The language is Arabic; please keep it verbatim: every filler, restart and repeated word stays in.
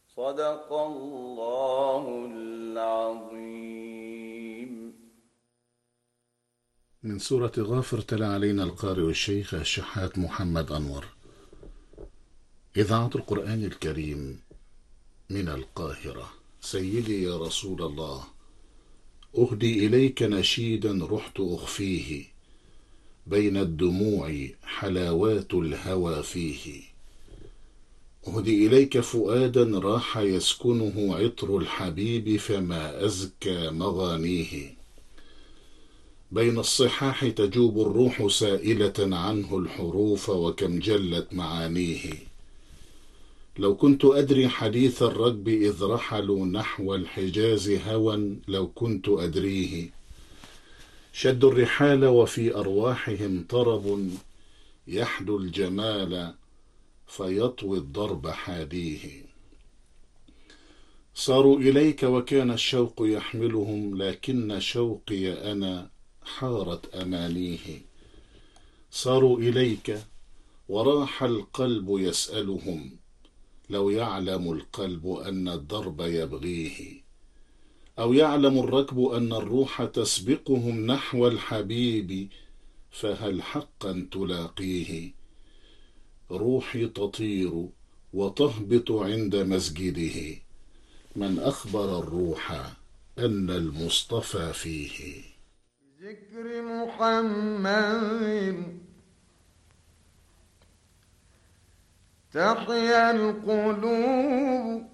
صدق الله العظيم. من سورة غافر تلا علينا القارئ الشيخ الشحات محمد أنور. إذاعة القرآن الكريم من القاهرة. سيدي يا رسول الله، أهدي إليك نشيدا رحت أخفيه، بين الدموع حلاوات الهوى فيه. أهدي إليك فؤادا راح يسكنه عطر الحبيب، فما أزكى مغانيه. بين الصحاح تجوب الروح سائلة عنه الحروف، وكم جلت معانيه. لو كنت أدري حديث الركب إذ رحلوا نحو الحجاز هوى، لو كنت أدريه. شدوا الرحال وفي أرواحهم طرب، يحدو الجمال فيطوي الضرب حاديه. صاروا إليك وكان الشوق يحملهم، لكن شوقي أنا حارت أمانيه. صاروا إليك وراح القلب يسألهم، لو يعلم القلب أن الدرب يبغيه. أو يعلم الركب أن الروح تسبقهم نحو الحبيب، فهل حقا تلاقيه. روحي تطير وتهبط عند مسجده، من أخبر الروح أن المصطفى فيه. ذكر محمد تحيا القلوب،